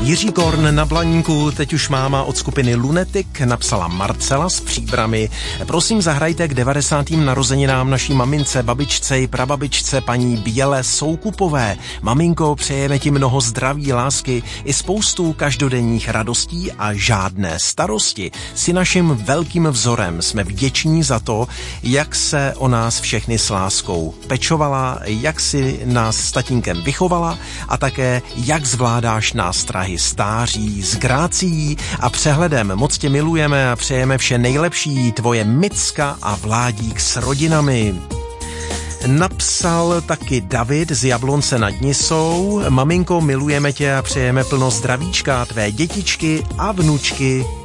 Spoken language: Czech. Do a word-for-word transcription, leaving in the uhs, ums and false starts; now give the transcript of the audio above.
Jiří Korn na Blaníku, teď už máma od skupiny Lunatic, napsala Marcela z Příbrami. Prosím, zahrajte k devadesátým narozeninám naší mamince, babičce i prababičce paní Běle Soukupové. Maminko, přejeme ti mnoho zdraví, lásky i spoustu každodenních radostí a žádné starosti. Jsi naším velkým vzorem. Jsme vděční za to, jak se o nás všechny s láskou pečovala, jak si nás s tatínkem vychovala a také jak zvládáš nástrahy stáří s grácií a přehledem. Moc tě milujeme a přejeme vše nejlepší. Tvoje Micka a Vládík s rodinami. Napsal taky David z Jablonce nad Nisou. Maminko, milujeme tě a přejeme plno zdravíčka, tvé dětičky a vnučky